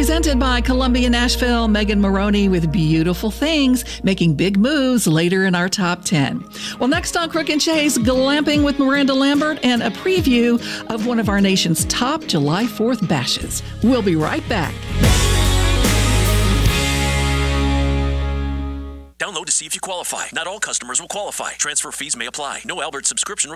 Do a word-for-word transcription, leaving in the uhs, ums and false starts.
Presented by Columbia Nashville, Megan Maroney with Beautiful Things, making big moves later in our top ten. Well, next on Crook and Chase, glamping with Miranda Lambert and a preview of one of our nation's top July fourth bashes. We'll be right back. Download to see if you qualify. Not all customers will qualify. Transfer fees may apply. No Albert subscription required.